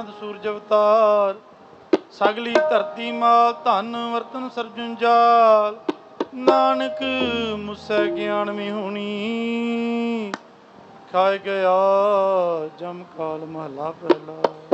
ਸੂਰਜ ਅਵਤਾਰ ਸਗਲੀ ਧਰਤੀ ਮਾਲ ਧਨ ਵਰਤਨ ਸਰਜੁਨ ਜਾਲ ਨਾਨਕ ਮੁਸੈ ਗਿਆਨ ਮਿਹੁਣੀ ਖਾਏ ਗਿਆ ਜਮ ਕਾਲ ਮਹਲਾ ਪਹਿਲਾ।